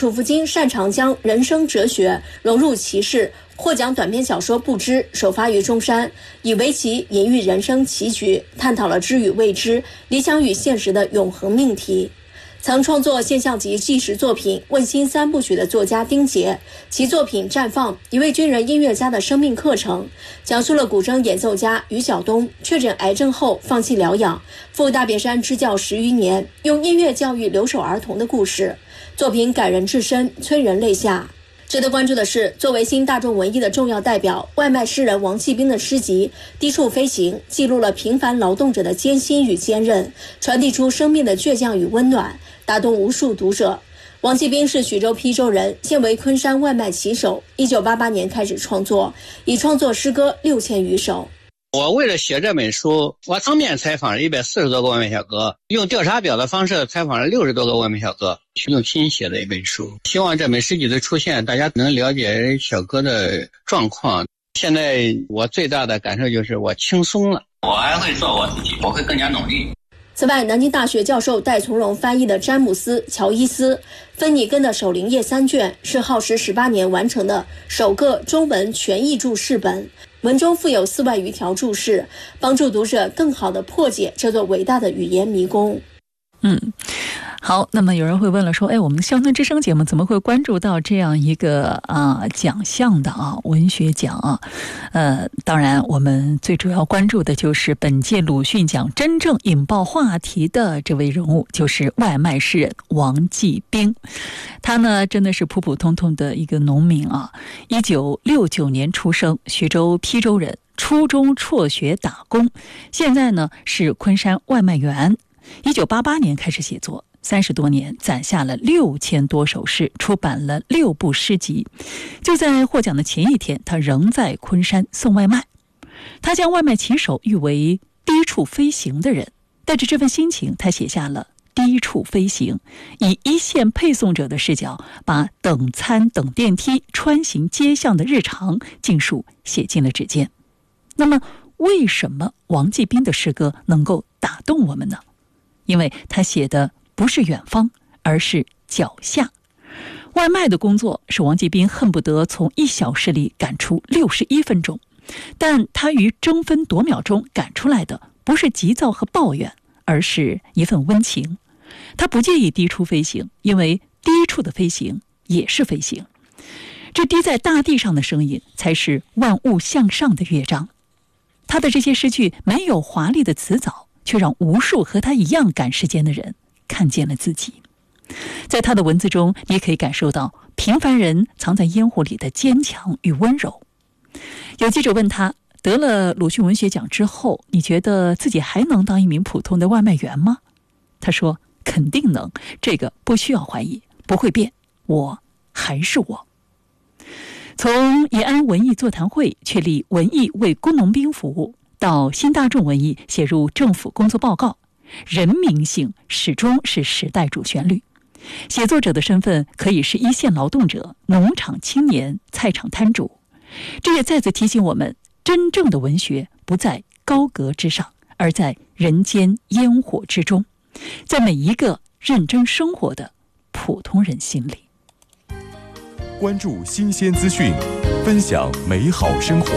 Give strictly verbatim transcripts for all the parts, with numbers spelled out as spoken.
楚福金擅长将人生哲学融入其事，获奖短篇小说《不知》首发于中山，以围棋隐喻人生棋局，探讨了知与未知、理想与现实的永恒命题。曾创作现象级纪实作品《问心三部曲》的作家丁杰，其作品《绽放》一位军人音乐家的生命课程，讲述了古筝演奏家于晓东确诊癌症后放弃疗养，赴大别山支教十余年，用音乐教育留守儿童的故事。作品感人至深，催人泪下。值得关注的是，作为新大众文艺的重要代表，外卖诗人王继兵的诗集《低处飞行》记录了平凡劳动者的艰辛与坚韧，传递出生命的倔强与温暖，打动无数读者。王继兵是徐州邳州人，现为昆山外卖骑手。一九八八年开始创作，已创作诗歌六千余首。 我为了写这本书，我当面采访了一百四十多个外卖小哥，用调查表的方式采访了六十多个外卖小哥，用心写的一本书。希望这本诗集的出现，大家能了解小哥的状况。现在我最大的感受就是我轻松了，我还会做我自己，我会更加努力。 此外，南京大学教授戴从容翻译的詹姆斯·乔伊斯·芬尼根的《守灵夜》三卷，是耗时十八年完成的首个中文全译注释本，文中附有四万余条注释，帮助读者更好地破解这座伟大的语言迷宫。 嗯，好，那么有人会问了说，哎，我们乡村之声节目怎么会关注到这样一个啊奖项的啊文学奖啊？呃，当然我们最主要关注的就是本届鲁迅奖真正引爆话题的这位人物，就是外卖诗人王继兵。他呢真的是普普通通的一个农民啊，一九六九年出生，徐州邳州人，初中辍学打工，现在呢是昆山外卖员。一九八八年开始写作，三十多年攒下了六千多首诗，出版了六部诗集。就在获奖的前一天，他仍在昆山送外卖。他将外卖骑手誉为低处飞行的人，带着这份心情，他写下了低处飞行，以一线配送者的视角，把等餐、等电梯、穿行街巷的日常尽数写进了纸笺。那么为什么王继兵的诗歌能够打动我们呢？因为他写的不是远方，而是脚下。外卖的工作使王继兵恨不得从一小时里赶出六十一分钟，但他于争分夺秒中赶出来的不是急躁和抱怨，而是一份温情。他不介意低处飞行，因为低处的飞行也是飞行。这滴在大地上的声音，才是万物向上的乐章。他的这些诗句没有华丽的辞藻，却让无数和他一样赶时间的人看见了自己。在他的文字中，你可以感受到平凡人藏在烟火里的坚强与温柔。有记者问他，得了鲁迅文学奖之后，你觉得自己还能当一名普通的外卖员吗？他说，肯定能，这个不需要怀疑，不会变，我还是我。从延安文艺座谈会确立文艺为工农兵服务，到新大众文艺写入政府工作报告，人民性始终是时代主旋律。写作者的身份可以是一线劳动者、农场青年、菜场摊主。这也再次提醒我们，真正的文学不在高阁之上，而在人间烟火之中，在每一个认真生活的普通人心里。 关注新鲜资讯，分享美好生活。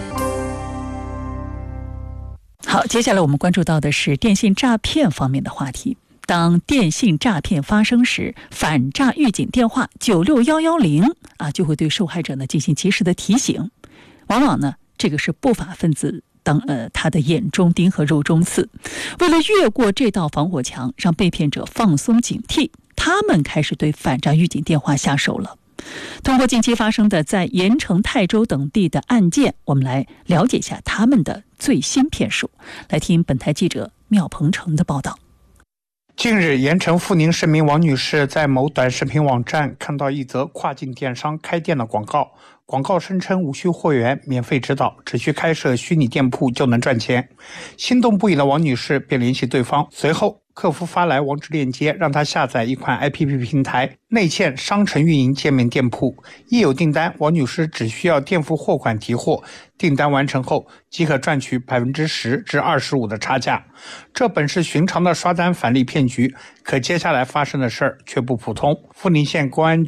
好，接下来我们关注到的是电信诈骗方面的话题。当电信诈骗发生时，反诈预警电话九六一一零啊，就会对受害者呢进行及时的提醒。往往呢，这个是不法分子当呃他的眼中钉和肉中刺。为了越过这道防火墙，让被骗者放松警惕，他们开始对反诈预警电话下手了。通过近期发生的在盐城、泰州等地的案件，我们来了解一下他们的最新骗术。来听本台记者缪鹏程的报道。 近日，盐城阜宁市民王女士在某短视频网站看到一则跨境电商开店的广告，广告声称无需货源、免费指导，只需开设虚拟店铺就能赚钱。心动不已的王女士便联系对方，随后客服发来网址链接，让她下载一款 A P P 平台，内嵌商城运营界面店铺。一有订单，王女士只需要垫付货款提货，订单完成后即可赚取 百分之十 至 百分之二十五 的差价。这本是寻常的刷单返利骗局，可接下来发生的事儿却不普通。阜宁县公安